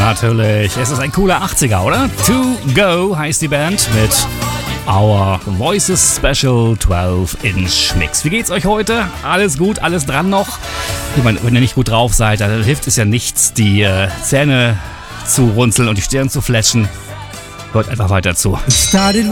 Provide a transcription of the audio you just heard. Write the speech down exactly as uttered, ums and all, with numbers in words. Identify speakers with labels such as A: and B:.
A: Natürlich. Es ist ein cooler achtziger, oder? To Go heißt die Band mit Our Voices Special zwölf Inch Mix. Wie geht's euch heute? Alles gut? Alles dran noch? Ich meine, wenn ihr nicht gut drauf seid, dann hilft es ja nichts, die äh, Zähne zu runzeln und die Stirn zu fletschen. Hört einfach weiter zu.